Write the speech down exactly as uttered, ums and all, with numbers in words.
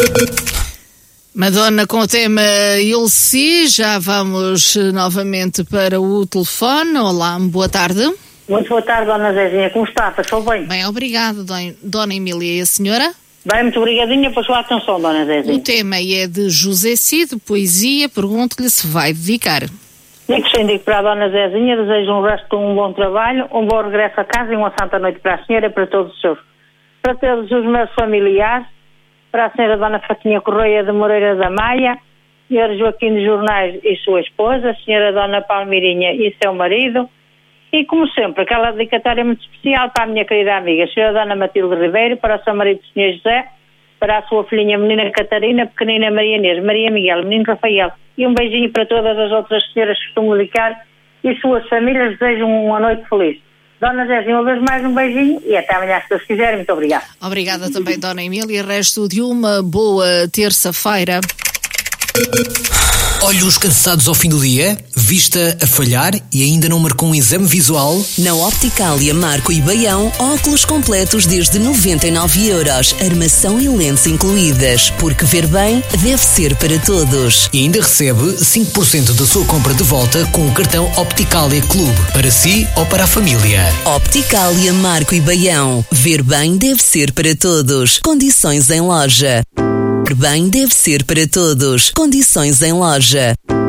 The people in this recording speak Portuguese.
Madonna com o tema You'll See. Já vamos novamente para o telefone. Olá, boa tarde. Muito boa tarde, Dona Zezinha. Como está? Passou bem? Bem, obrigada, Dona Emília. E a senhora? Bem, muito obrigadinha pela sua atenção, Dona Zezinha. O tema é de José Cid, poesia. Pergunto-lhe se vai dedicar. Digo sem digo para a Dona Zezinha, desejo um resto de um bom trabalho, um bom regresso a casa e uma santa noite para a senhora e para todos os seus, para todos os meus familiares, para a senhora Dona Fatinha Correia de Moreira da Maia, senhor Joaquim de Jornais e sua esposa, a senhora Dona Palmirinha e seu marido, e como sempre, aquela dedicatória muito especial para a minha querida amiga, a senhora Dona Matilde Ribeiro, para o seu marido senhor José, para a sua filhinha menina Catarina, pequenina Maria Inês, Maria Miguel, menino Rafael, e um beijinho para todas as outras senhoras que costumam dedicar e suas famílias. Desejo uma noite feliz. Dona Zezinha, uma vez mais um beijinho e até amanhã, se Deus quiser. Muito obrigada. Obrigada também, Dona Emília. Resto de uma boa terça-feira. Olhos cansados ao fim do dia? Vista a falhar e ainda não marcou um exame visual? Na Opticalia Marco e Baião, óculos completos desde noventa e nove euros, armação e lentes incluídas. Porque ver bem deve ser para todos. E ainda recebe cinco por cento da sua compra de volta com o cartão Opticalia Clube, para si ou para a família. Opticalia Marco e Baião. Ver bem deve ser para todos. Condições em loja. Ver bem deve ser para todos. Condições em loja.